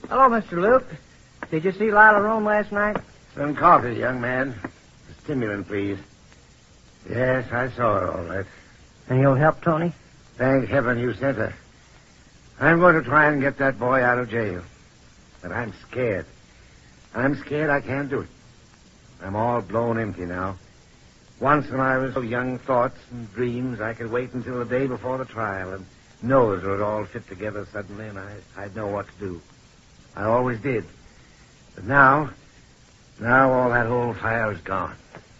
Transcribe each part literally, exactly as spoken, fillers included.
Hello, Mister Luke. Did you see Lila Rome last night? Some coffee, young man. A stimulant, please. Yes, I saw her all right. And you'll help Tony? Thank heaven you sent her. I'm going to try and get that boy out of jail. But I'm scared. I'm scared I can't do it. I'm all blown empty now. Once when I was so young, thoughts and dreams, I could wait until the day before the trial and know it would all fit together suddenly and I, I'd know what to do. I always did. But now, now all that old fire is gone.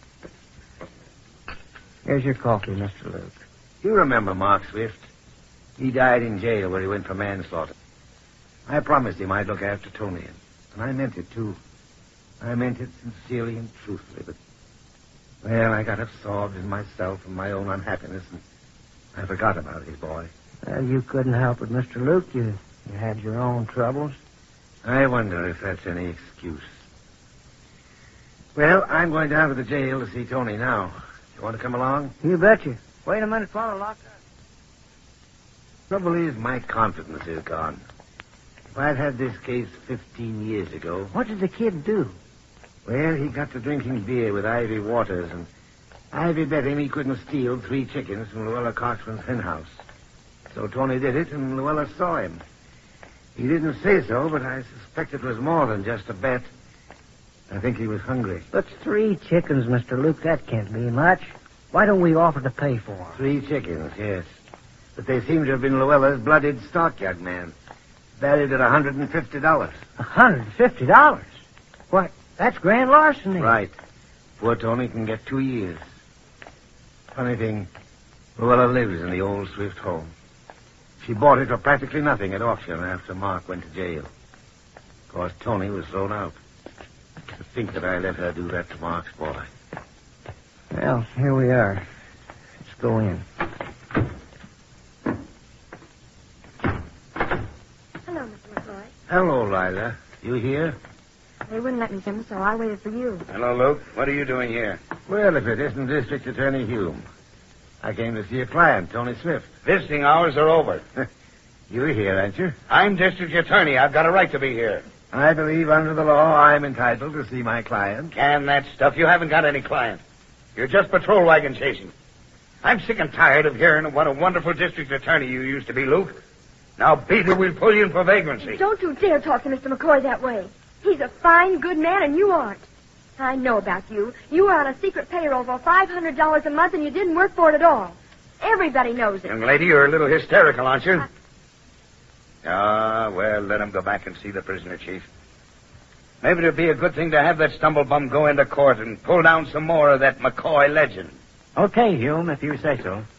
Here's your coffee, Mister Luke. You remember Mark Swift? He died in jail where he went for manslaughter. I promised him I'd look after Tony, and I meant it, too. I meant it sincerely and truthfully, but, well, I got absorbed in myself and my own unhappiness, and I forgot about his boy. Well, you couldn't help it, Mister Luke. You, you had your own troubles. I wonder if that's any excuse. Well, I'm going down to the jail to see Tony now. You want to come along? You betcha. Wait a minute, Father, lock up. Trouble is, my confidence is gone. If I'd had this case fifteen years ago... What did the kid do? Well, he got to drinking beer with Ivy Waters, and Ivy bet him he couldn't steal three chickens from Luella Cochran's hen house. So Tony did it, and Luella saw him. He didn't say so, but I suspect it was more than just a bet. I think he was hungry. But three chickens, Mister Luke, that can't be much. Why don't we offer to pay for them? Three chickens, yes. But they seem to have been Luella's blooded stock, young man. Valued at one hundred fifty dollars. one hundred fifty dollars? Why, that's grand larceny. Right. Poor Tony can get two years. Funny thing, Luella lives in the old Swift home. She bought it for practically nothing at auction after Mark went to jail. Of course, Tony was thrown out. To think that I let her do that to Mark's boy. Well, here we are. Let's go in. Hello, Mister McCoy. Hello, Lila. You here? They wouldn't let me in, so I waited for you. Hello, Luke. What are you doing here? Well, if it isn't District Attorney Hume. I came to see a client, Tony Swift. Visiting hours are over. You're here, aren't you? I'm district attorney. I've got a right to be here. I believe under the law I'm entitled to see my client. Can that stuff. You haven't got any client. You're just patrol wagon chasing. I'm sick and tired of hearing of what a wonderful district attorney you used to be, Luke. Now, beat it, we'll pull you in for vagrancy. Don't you dare talk to Mister McCoy that way. He's a fine, good man, and you aren't. I know about you. You were on a secret payroll for five hundred dollars a month, and you didn't work for it at all. Everybody knows it. Young lady, you're a little hysterical, aren't you? Ah, well, let him go back and see the prisoner, Chief. Maybe it'd be a good thing to have that stumblebum go into court and pull down some more of that McCoy legend. Okay, Hume, if you say so.